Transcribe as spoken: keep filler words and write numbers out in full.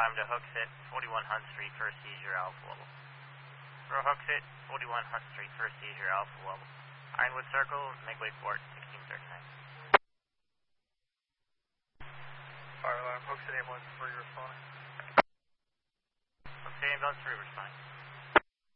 alarm to Hooksett, forty-one Hunt Street, first seizure, Alpha Level. For Hooksett, forty-one Hunt Street, first seizure, Alpha Level. Ironwood Circle, make way for it, sixteen thirty-nine. Fire alarm, Hooksett ambulance three responding. Hooksett ambulance three responding.